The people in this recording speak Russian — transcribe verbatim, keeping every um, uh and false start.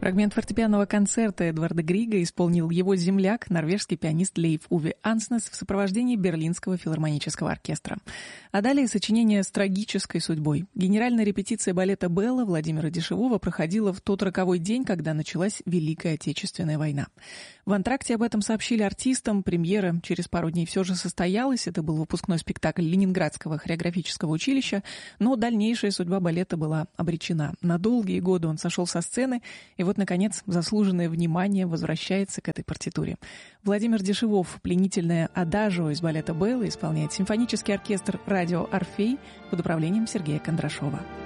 Фрагмент фортепианного концерта Эдварда Грига исполнил его земляк, норвежский пианист Лейф Уве Анснес в сопровождении Берлинского филармонического оркестра. А далее сочинение с трагической судьбой. Генеральная репетиция балета «Белла» Владимира Дешевого проходила в тот роковой день, когда началась Великая Отечественная война. В антракте об этом сообщили артистам. Премьера через пару дней все же состоялась. Это был выпускной спектакль Ленинградского хореографического училища, но дальнейшая судьба балета была обречена. На долгие годы он сошел со сцены, и вот, наконец, заслуженное внимание возвращается к этой партитуре. Владимир Дешевов пленительное «Адажио» из балета «Белла» исполняет симфонический оркестр «Радио Орфей» под управлением Сергея Кондрашова.